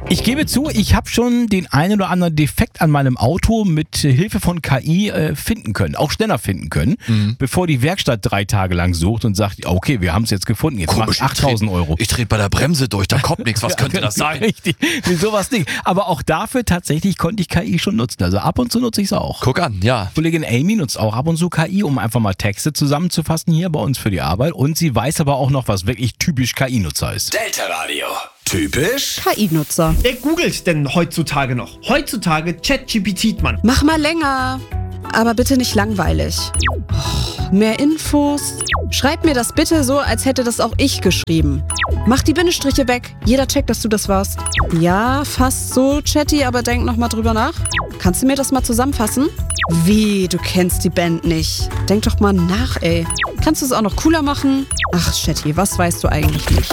Ich gebe zu, ich habe schon den einen oder anderen Defekt an meinem Auto mit Hilfe von KI finden können, auch schneller finden können, bevor die Werkstatt 3 Tage lang sucht und sagt, okay, wir haben es jetzt gefunden, jetzt macht 8.000 Euro. Ich trete bei der Bremse durch, da kommt nichts, was könnte das sein? Richtig, sowas nicht. Aber auch dafür tatsächlich konnte ich KI schon nutzen, also ab und zu nutze ich es auch. Guck an, ja. Kollegin Amy nutzt auch ab und zu KI, um einfach mal Texte zusammenzufassen hier bei uns für die Arbeit, und sie weiß aber auch noch, was wirklich typisch KI-Nutzer ist. Delta Radio. Typisch KI-Nutzer. Wer googelt denn heutzutage noch? Heutzutage ChatGPT, Mann. Mach mal länger. Aber bitte nicht langweilig. Oh, mehr Infos. Schreib mir das bitte so, als hätte das auch ich geschrieben. Mach die Bindestriche weg. Jeder checkt, dass du das warst. Ja, fast so chatty, aber denk noch mal drüber nach. Kannst du mir das mal zusammenfassen? Wie, du kennst die Band nicht? Denk doch mal nach, ey. Kannst du es auch noch cooler machen? Ach, Chatty, was weißt du eigentlich nicht?